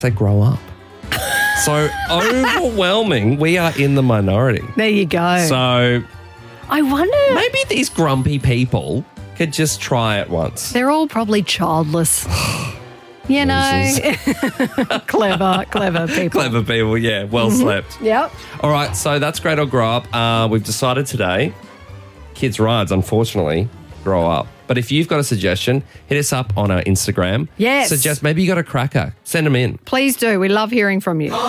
They grow up. So overwhelming, we are in the minority. There you go. So I wonder. maybe these grumpy people could just try it once. They're all probably childless. You know, clever people. Clever people, yeah. Well slept. Yep. All right, so that's Great or Grow Up. We've decided today, kids' rides, unfortunately, grow up. But if you've got a suggestion, hit us up on our Instagram. Yes. Suggest maybe you got a cracker. Send them in. Please do. We love hearing from you.